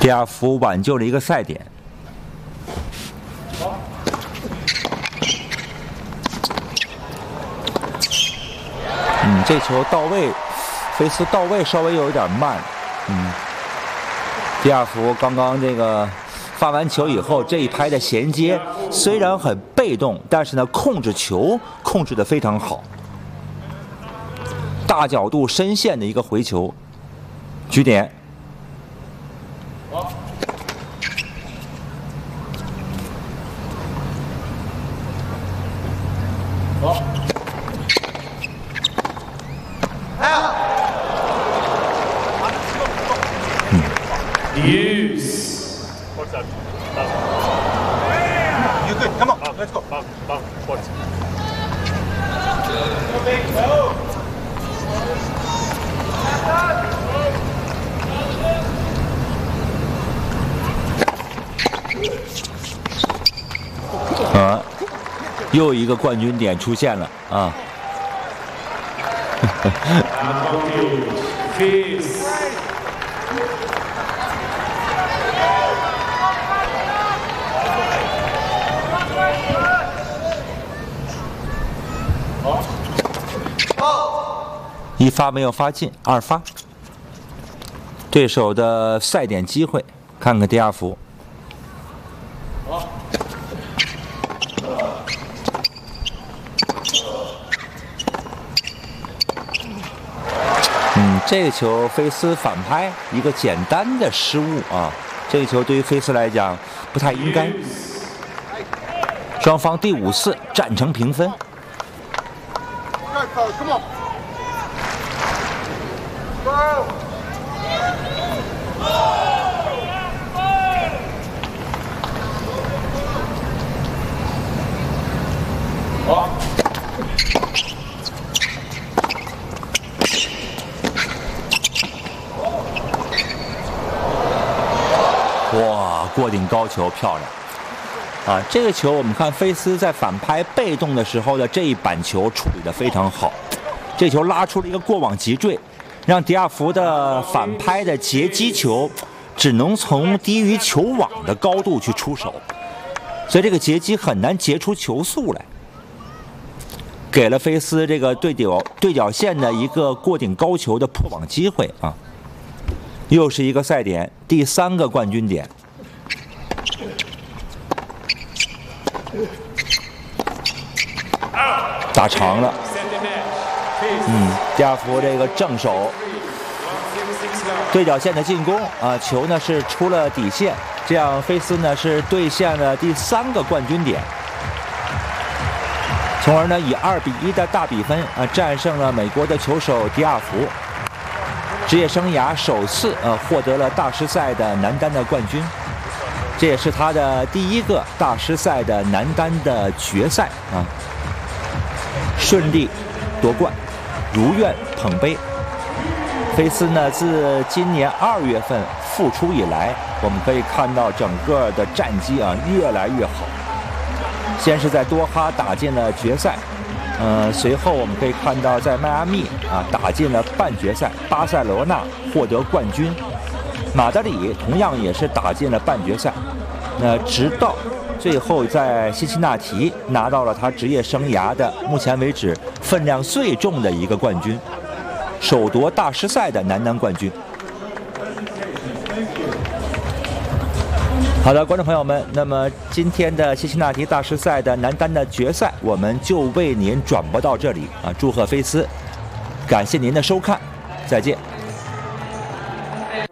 迪亚福挽救了一个赛点。这球到位，菲斯到位稍微有一点慢。迪亚福刚刚这个发完球以后，这一拍的衔接虽然很被动，但是呢，控制球控制得非常好。大角度深陷的一个回球，局点。 Use. What's that? You good? Come on, let's go. Bang, what's? Go. 又一个冠军点出现了啊！一发没有发进，二发。对手的赛点机会，看看迪亚福。这个球菲斯反拍，一个简单的失误啊！这个球对于菲斯来讲不太应该。双方第5次战成平分。哇，过顶高球漂亮啊！这个球我们看菲斯在反拍被动的时候的这一板球处理得非常好，这球拉出了一个过网急坠，让迪亚福的反拍的截击球只能从低于球网的高度去出手，所以这个截击很难截出球速来，给了菲斯这个对角线的一个过顶高球的破网机会啊！又是一个赛点，第3个冠军点。打长了，迪亚福这个正手对角线的进攻啊，球呢是出了底线，这样菲斯呢是兑现了第3个冠军点，从而呢以2-1的大比分啊战胜了美国的球手迪亚福。职业生涯首次获得了大师赛的男单的冠军，这也是他的第1个大师赛的男单的决赛啊，顺利夺冠，如愿捧杯。菲斯呢，自今年2月份复出以来，我们可以看到整个的战绩啊越来越好。先是在多哈打进了决赛。随后我们可以看到，在迈阿密啊打进了半决赛，巴塞罗那获得冠军，马德里同样也是打进了半决赛。那直到最后在辛辛那提拿到了他职业生涯的目前为止分量最重的一个冠军，首夺大师赛的男单冠军。好的，观众朋友们，那么今天的辛辛那提大师赛的男单的决赛，我们就为您转播到这里啊！祝贺菲斯，感谢您的收看，再见。